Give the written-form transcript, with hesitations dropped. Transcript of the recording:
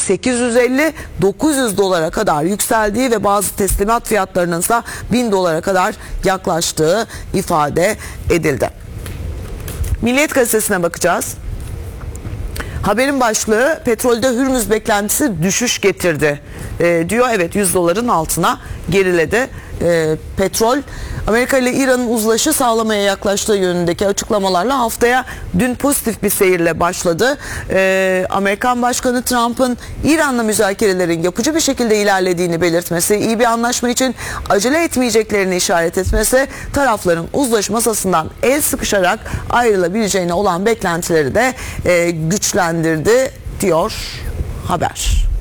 850-900 dolara kadar yükseldiği ve bazı teslimat fiyatlarının ise 1000 dolara kadar yaklaştığı ifade edildi. Milliyet Gazetesi'ne bakacağız. Haberin başlığı petrolde Hürmüz beklentisi düşüş getirdi diyor. Evet, 100 doların altına geriledi. Petrol, Amerika ile İran'ın uzlaşı sağlamaya yaklaştığı yönündeki açıklamalarla haftaya dün pozitif bir seyirle başladı. Amerikan Başkanı Trump'ın İran'la müzakerelerin yapıcı bir şekilde ilerlediğini belirtmesi, iyi bir anlaşma için acele etmeyeceklerini işaret etmesi, tarafların uzlaşı masasından el sıkışarak ayrılabileceğine olan beklentileri de güçlendirdi diyor haber.